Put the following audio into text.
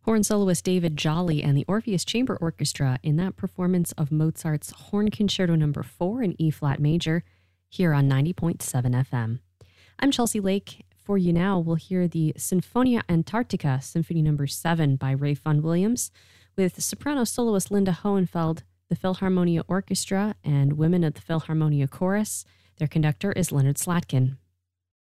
Horn soloist David Jolly and the Orpheus Chamber Orchestra in that performance of Mozart's Horn Concerto No. 4 in E-flat major here on 90.7 FM. I'm Chelsea Lake. For you now, we'll hear the Sinfonia Antarctica, Symphony No. 7 by Ray Fund Williams, with soprano soloist Linda Hohenfeld, the Philharmonia Orchestra, and women of the Philharmonia Chorus. Their conductor is Leonard Slatkin.